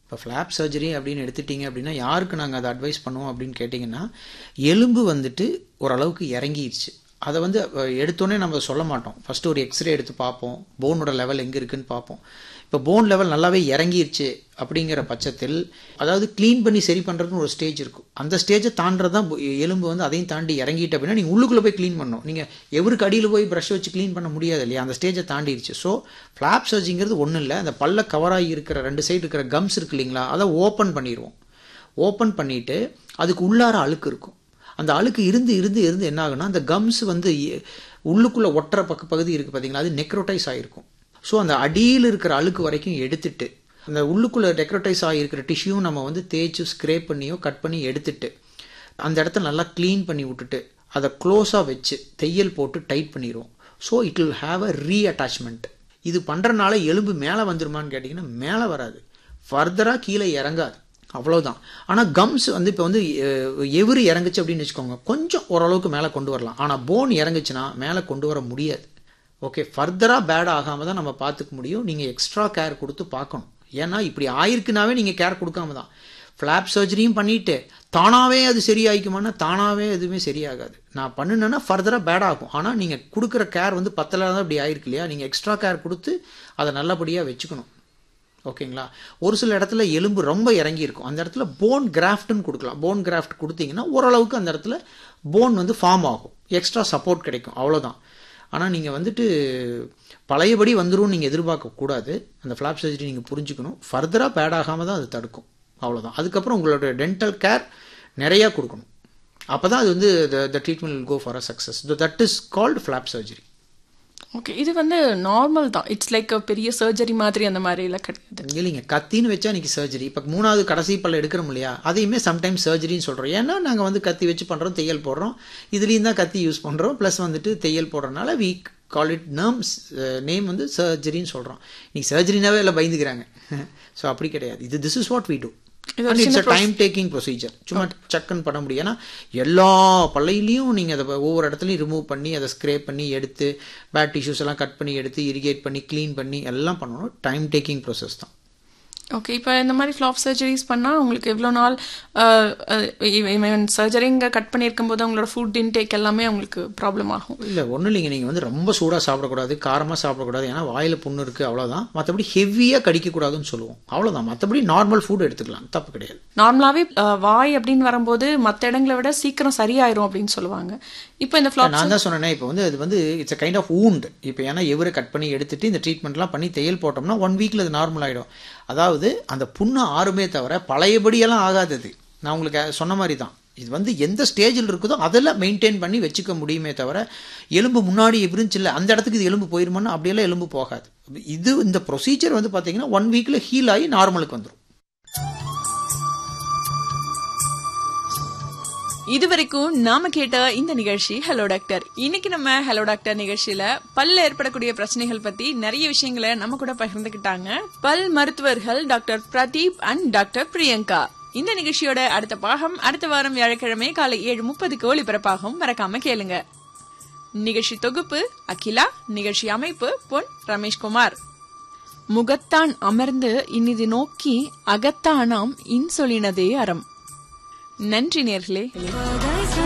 இப்போ flop surgery அப்படின்னு எடுத்துட்டீங்க அப்படின்னா யாருக்கு நாங்கள் அதை அட்வைஸ் பண்ணுவோம் அப்படின்னு கேட்டிங்கன்னா, எலும்பு வந்துட்டு ஓரளவுக்கு இறங்கிடுச்சு. அதை வந்து எடுத்தோடனே நம்ம சொல்ல மாட்டோம். ஃபஸ்ட்டு ஒரு எக்ஸ்ரே எடுத்து பார்ப்போம், போனோட லெவல் எங்கே இருக்குன்னு பார்ப்போம். இப்போ போன் லெவல் நல்லாவே இறங்கிருச்சு அப்படிங்கிற பட்சத்தில், அதாவது க்ளீன் பண்ணி சரி பண்ணுறதுன்னு ஒரு ஸ்டேஜ் இருக்கும். அந்த ஸ்டேஜை தாண்டது தான் எலும்பு வந்து அதையும் தாண்டி இறங்கிட்டு அப்படின்னா நீங்கள் உள்ளுக்குள்ளே போய் க்ளீன் பண்ணணும். நீங்கள் எவருக்கு அடியில் போய் ப்ரஷ் வச்சு க்ளீன் பண்ண முடியாது இல்லையா, அந்த ஸ்டேஜை தாண்டிடுச்சு. ஸோ ஃப்ளாப் சர்ஜரிங்கிறது ஒன்றும் இல்லை, அந்த பல்ல கவராகி இருக்கிற 2 சைடு இருக்கிற கம்ஸ் இருக்கு இல்லைங்களா, அதை ஓப்பன் பண்ணிடுவோம். ஓப்பன் பண்ணிவிட்டு அதுக்கு உள்ளார அழுக்கு இருக்கும். அந்த அழுக்கு இருந்து இருந்து இருந்து என்ன ஆகுனா, அந்த கம்ஸ் வந்து உள்ளுக்குள்ளே ஒட்டுற பகுதி இருக்குது பார்த்தீங்களா, அது நெக்ரோட்டைஸ் ஆகிருக்கும். ஸோ அந்த அடியில் இருக்கிற அழுக்கு வரைக்கும் எடுத்துட்டு, அந்த உள்ளுக்குள்ளே நெக்ரோட்டைஸ் ஆகிருக்கிற டிஷ்யூ நம்ம வந்து தேய்ச்சி ஸ்க்ரேப் பண்ணியோ கட் பண்ணி எடுத்துட்டு, அந்த இடத்த நல்லா க்ளீன் பண்ணி விட்டுட்டு, அதை க்ளோஸாக வச்சு தையல் போட்டு டைட் பண்ணிடுவோம். So it will have a ரீஅட்டாச்மெண்ட். இது பண்ணுறனால எலும்பு மேலே வந்துருமான்னு கேட்டிங்கன்னா மேலே வராது, ஃபர்தராக கீழே இறங்காது, அவ்வளோதான். ஆனால் கம்ஸ் வந்து இப்போ வந்து எவரு இறங்குச்சு அப்படின்னு வச்சுக்கோங்க, கொஞ்சம் ஓரளவுக்கு மேலே கொண்டு வரலாம். ஆனால் போன் இறங்குச்சுன்னா மேலே கொண்டு வர முடியாது. ஓகே, ஃபர்தராக பேட் ஆகாமல் தான் நம்ம பார்த்துக்க முடியும். நீங்கள் எக்ஸ்ட்ரா கேர் கொடுத்து பார்க்கணும். ஏன்னா இப்படி ஆயிருக்குனாவே நீங்கள் கேர் கொடுக்காம தான். ஃப்ளாப் சர்ஜரியும் பண்ணிவிட்டு தானாகவே அது சரியாயிக்குமானா தானாகவே எதுவுமே சரியாகாது. நான் பண்ணுனேன்னா ஃபர்தராக பேட் ஆகும். ஆனால் நீங்கள் கொடுக்குற கேர் வந்து 10 தான் இப்படி ஆயிருக்கு இல்லையா, நீங்கள் எக்ஸ்ட்ரா கேர் கொடுத்து அதை நல்லபடியாக வச்சுக்கணும். ஓகேங்களா. ஒரு சில இடத்துல எலும்பு ரொம்ப இறங்கியிருக்கும், அந்த இடத்துல போன் கிராஃப்ட்னு கொடுக்கலாம். போன் கிராஃப்ட் கொடுத்தீங்கன்னா ஓரளவுக்கு அந்த இடத்துல போன் வந்து ஃபார்ம் ஆகும், எக்ஸ்ட்ரா சப்போர்ட் கிடைக்கும், அவ்வளோதான். ஆனால் நீங்கள் வந்துட்டு பழையபடி வந்துடும் நீங்கள் எதிர்பார்க்கக்கூடாது. அந்த ஃப்ளாப் சர்ஜரி நீங்கள் புரிஞ்சுக்கணும். ஃபர்தராக பேட் ஆகாமல் தான் அது தடுக்கும், அவ்வளோதான். அதுக்கப்புறம் உங்களோட டென்டல் கேர் நிறையா கொடுக்கணும். அப்போ தான் அது வந்து the treatment will go for a success. That is called flop surgery. Okay, இது வந்து நார்மல் தான், இட்ஸ் லைக் பெரிய சர்ஜரி மாதிரி அந்த மாதிரி எல்லாம் கிடையாது இல்லைங்க. கத்தின்னு வச்சா இன்னைக்கு சர்ஜரி. இப்போ 3வது கடைசி பல்ல எடுக்கிறோம் இல்லையா, அதையுமே சம்டைம்ஸ் சர்ஜரின்னு சொல்கிறோம். ஏன்னா நாங்கள் வந்து கத்தி வச்சு பண்ணுறோம், தையல் போடுறோம், இதுலேயும் தான் கத்தி யூஸ் பண்ணுறோம், ப்ளஸ் வந்துட்டு தையல் போடுறதுனால வி கால் இட் நேம் வந்து சர்ஜரின்னு சொல்கிறோம். இன்னைக்கு சர்ஜரினாவே எல்லாம் பயந்துக்கிறாங்க. ஸோ அப்படி கிடையாது. This is what we do. It's a time taking procedure. சும்மா சக்குன்னு பண்ண முடியும். ஏன்னா எல்லா பல்லையிலையும் நீங்கள் அதை ஒவ்வொரு இடத்துலையும் ரிமூவ் பண்ணி அதை ஸ்க்ரேப் பண்ணி எடுத்து பேட் டிஷ்யூஸ் எல்லாம் கட் பண்ணி எடுத்து இரிகேட் பண்ணி க்ளீன் பண்ணி எல்லாம் பண்ணணும். டைம் டேக்கிங் ப்ரோசஸ் தான். ஓகே, இப்போ இந்த மாதிரி ஃப்ளாப் சர்ஜரிஸ் பண்ணால் உங்களுக்கு எவ்வளோ நாள் சர்ஜரிங்க கட் பண்ணியிருக்கும் போது அவங்களோட ஃபுட் இன்டேக் எல்லாமே அவங்களுக்கு ப்ராப்ளம் ஆகும்? இல்லை, ஒன்றும் இல்லைங்க. நீங்கள் வந்து ரொம்ப சூடாக சாப்பிடக்கூடாது, காரமாக சாப்பிடக்கூடாது, ஏன்னா வாயில் புண்ணு இருக்குது, அவ்வளோதான். மற்றபடி ஹெவியாக கடிக்கக்கூடாதுன்னு சொல்லுவோம், அவ்வளோதான். மற்றபடி நார்மல் ஃபுட் எடுத்துக்கலாம், தப்பு கிடையாது. நார்மலாகவே வாய் அப்படின்னு வரும்போது மற்ற இடங்களை விட சீக்கிரம் சரியாயிரும் அப்படின்னு சொல்லுவாங்க. இப்போ இந்த ஃப்ளாப் நான் தான் சொன்னேன், இப்போ வந்து அது வந்து it's a kind of wound. இப்போ ஏன்னா எவரை கட் பண்ணி எடுத்துட்டு இந்த ட்ரீட்மெண்ட்லாம் பண்ணி தையல் போட்டோம்னா 1 வீக்கில் அது நார்மல் ஆகிடும். அதாவது அந்த புண்ணு ஆறுமே தவிர பழையபடியெல்லாம் ஆகாதது. நான் உங்களுக்கு சொன்ன மாதிரி தான், இது வந்து எந்த ஸ்டேஜில் இருக்குதோ அதெல்லாம் மெயின்டைன் பண்ணி வச்சுக்க முடியுமே தவிர எலும்பு முன்னாடி இருந்துச்சு இல்லை அந்த இடத்துக்கு இது எலும்பு போயிருமானா அப்படியெல்லாம் எலும்பு போகாது. இது இந்த ப்ரொசீஜர் வந்து பார்த்தீங்கன்னா 1 வீக்கில் ஹீல் ஆகி நார்மலுக்கு வந்துடும். இதுவரைக்கும் நாம கேட்ட இந்த நிகழ்ச்சி ஹலோ டாக்டர். இன்னைக்கு நம்ம ஹலோ டாக்டர் நிகழ்ச்சியில பல்ல ஏற்படக்கூடிய பிரச்சனைகள் பத்தி நிறைய விஷயங்களை நம்ம கூட பகிர்ந்துக்கிட்டாங்க பல் மருத்துவர்கள் doctor Pradeep and doctor Priyanka. இந்த நிகழ்ச்சியோட அடுத்த பாகம் அடுத்த வாரம் வியாழக்கிழமை காலை 7:30 ஒளிபரப்பாகும், மறக்காம கேளுங்க. நிகழ்ச்சி தொகுப்பு அகிலா, நிகழ்ச்சி அமைப்பு பொன் ரமேஷ்குமார். முகத்தான் அமர்ந்து இனிது நோக்கி அகத்தானாம் இன்சொலினதே அறம். நன்றி நேர்களே.